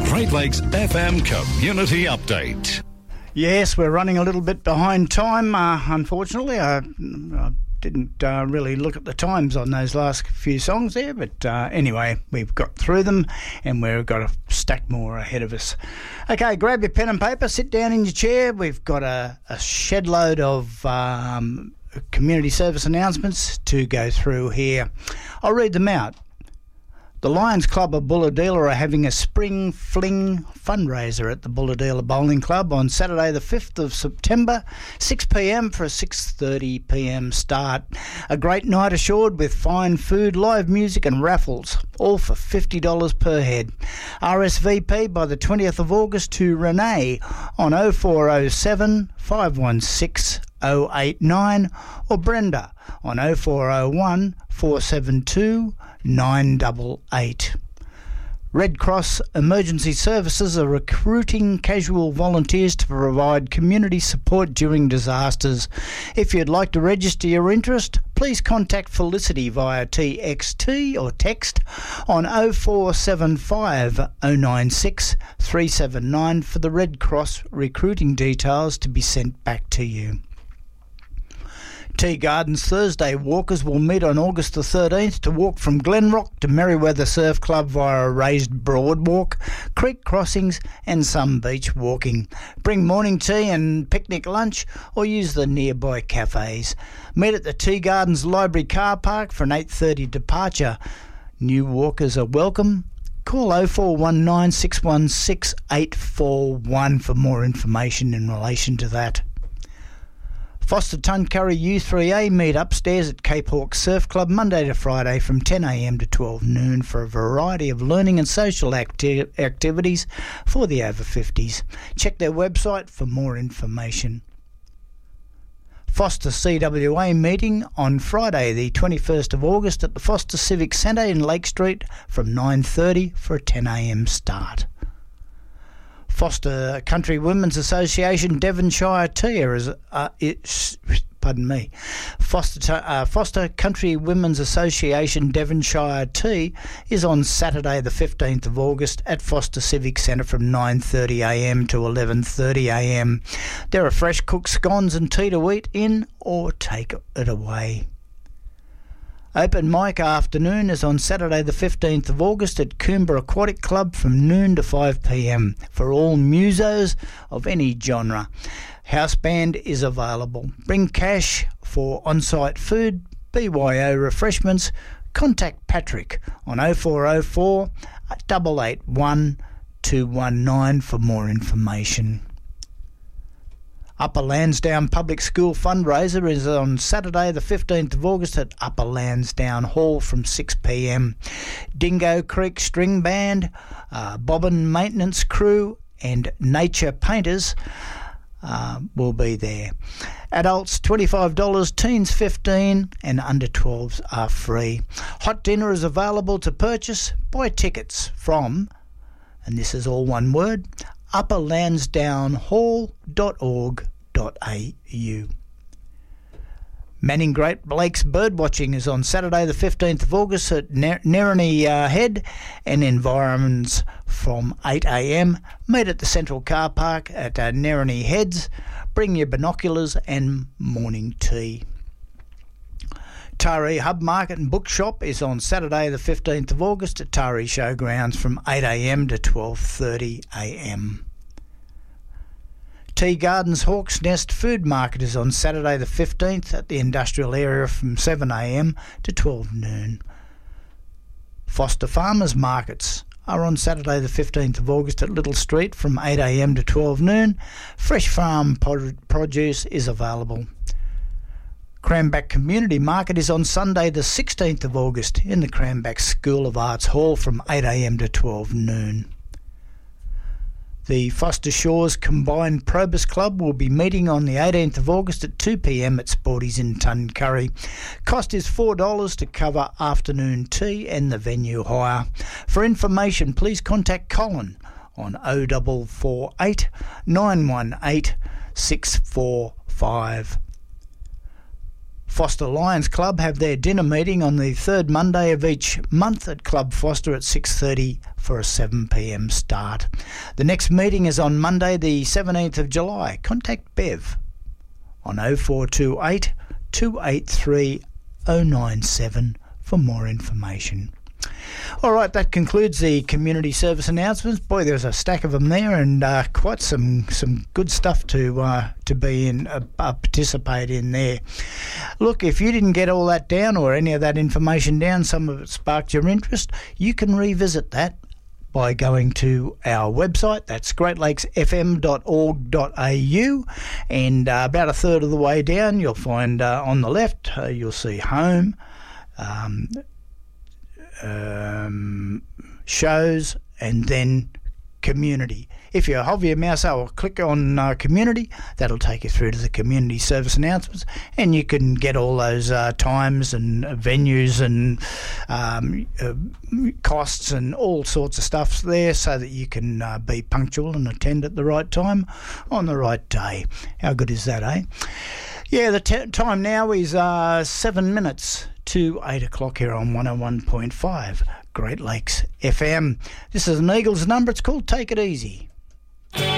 Great Lakes FM Community Update. Yes, we're running a little bit behind time, unfortunately. I didn't really look at the times on those last few songs there, but anyway, we've got through them and we've got a stack more ahead of us. Okay, grab your pen and paper, sit down in your chair. We've got a shed load of community service announcements to go through here. I'll read them out. The Lions Club of Bulahdelah are having a spring fling fundraiser at the Bulahdelah Bowling Club on Saturday the 5th of September, 6pm for a 6:30pm start. A great night assured with fine food, live music and raffles, all for $50 per head. RSVP by the 20th of August to Renee on 0407 516 089 or Brenda on 0401 472 988. Red Cross Emergency Services are recruiting casual volunteers to provide community support during disasters. If you'd like to register your interest, please contact Felicity via TXT or text on 0475 096 379 for the Red Cross recruiting details to be sent back to you. Tea Gardens Thursday walkers will meet on August the 13th to walk from Glenrock to Merriweather Surf Club via a raised broadwalk, creek crossings and some beach walking. Bring morning tea and picnic lunch or use the nearby cafes. Meet at the Tea Gardens Library car park for an 8:30 departure. New walkers are welcome. Call 0419 616 841 for more information in relation to that. Foster Tuncurry U3A meet upstairs at Cape Hawke Surf Club Monday to Friday from 10am to 12 noon for a variety of learning and social activities for the over 50s. Check their website for more information. Foster CWA meeting on Friday the 21st of August at the Foster Civic Centre in Lake Street from 9:30 for a 10am start. Foster Country Women's Association Devonshire Tea Foster Country Women's Association Devonshire Tea is on Saturday the 15th of August at Foster Civic Centre from 9:30am to 11:30am. There are fresh cooked scones and tea to eat in or take it away. Open mic afternoon is on Saturday the 15th of August at Coomber Aquatic Club from noon to 5pm for all musos of any genre. House band is available. Bring cash for on-site food, BYO refreshments. Contact Patrick on 0404 881 219 for more information. Upper Lansdowne Public School fundraiser is on Saturday the 15th of August at Upper Lansdowne Hall from 6pm. Dingo Creek String Band, Bobbin Maintenance Crew and Nature Painters will be there. Adults $25, teens $15 and under 12s are free. Hot dinner is available to purchase. Buy tickets from, and this is all one word, upperlansdownehall.org.au. Manning Great Lakes birdwatching is on Saturday the 15th of August at Nerony Head and environs from 8am. Meet at the Central Car Park at Nerony Heads. Bring your binoculars and morning tea. Taree Hub Market and Bookshop is on Saturday the 15th of August at Taree Showgrounds from 8am to 12:30am. Tea Gardens Hawks Nest Food Market is on Saturday the 15th at the industrial area from 7am to 12 noon. Foster Farmers Markets are on Saturday the 15th of August at Little Street from 8am to 12 noon. Fresh farm produce is available. Cranback Community Market is on Sunday the 16th of August in the Cranback School of Arts Hall from 8am to 12 noon. The Foster Shores Combined Probus Club will be meeting on the 18th of August at 2pm at Sporties in Tuncurry. Cost is $4 to cover afternoon tea and the venue hire. For information, please contact Colin on 0448 918 645. Foster Lions Club have their dinner meeting on the third Monday of each month at Club Foster at 6:30 for a 7 p.m. start. The next meeting is on Monday the 17th of July. Contact Bev on 0428 283 097 for more information. All right, that concludes the community service announcements. Boy, there's a stack of them there, and quite some good stuff to be in, participate in there. Look, if you didn't get all that down or any of that information down, some of it sparked your interest, you can revisit that by going to our website. That's greatlakesfm.org.au, and about a third of the way down, you'll find on the left, you'll see Home, shows, and then Community. If you hover your mouse over, click on Community, that'll take you through to the community service announcements, and you can get all those times and venues and costs and all sorts of stuff there, so that you can be punctual and attend at the right time on the right day. How good is that, eh? Yeah, the time now is 7 minutes to 8 o'clock here on 101.5 Great Lakes FM. This is an Eagles number. It's called Take It Easy.